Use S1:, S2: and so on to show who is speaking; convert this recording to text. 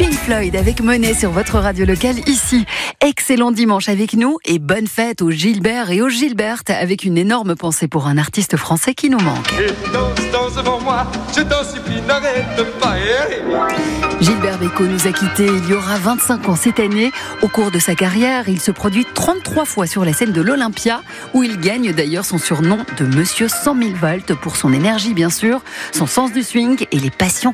S1: Pink Floyd avec Monet sur votre radio locale ici. Excellent dimanche avec nous et bonne fête aux Gilbert et aux Gilbertes avec une énorme pensée pour un artiste français qui nous manque.
S2: Danse devant moi, je t'en supplie, n'arrête pas.
S1: Gilbert Bécaud nous a quittés il y aura 25 ans cette année. Au cours de sa carrière, il se produit 33 fois sur la scène de l'Olympia, où il gagne d'ailleurs son surnom de Monsieur 100 000 volts pour son énergie bien sûr, son sens du swing et les passions